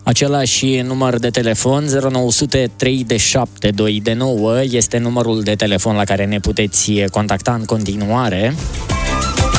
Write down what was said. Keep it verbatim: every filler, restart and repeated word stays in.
Același număr de telefon, zero nouă zero trei de șapte doi de nouă, este numărul de telefon la care ne puteți contacta în continuare.